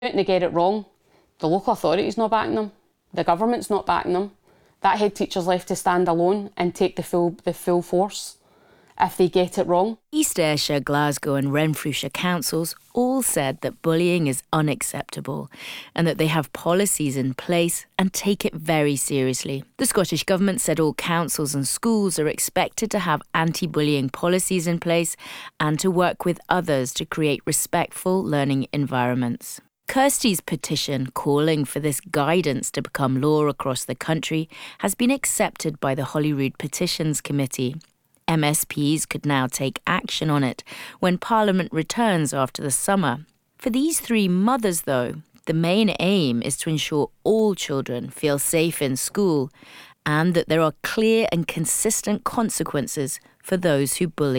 And they get it wrong. The local authority's not backing them. The government's not backing them. That head teacher's left to stand alone and take the full force if they get it wrong. East Ayrshire, Glasgow and Renfrewshire councils all said that bullying is unacceptable and that they have policies in place and take it very seriously. The Scottish Government said all councils and schools are expected to have anti-bullying policies in place and to work with others to create respectful learning environments. Kirsty's petition calling for this guidance to become law across the country has been accepted by the Holyrood Petitions Committee. MSPs could now take action on it when Parliament returns after the summer. For these three mothers, though, the main aim is to ensure all children feel safe in school and that there are clear and consistent consequences for those who bully.